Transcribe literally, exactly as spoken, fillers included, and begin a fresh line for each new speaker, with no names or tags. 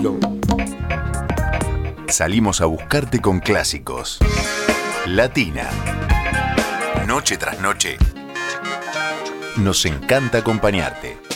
Salimos a buscarte con clásicos. Latina. Noche tras noche. Nos encanta acompañarte.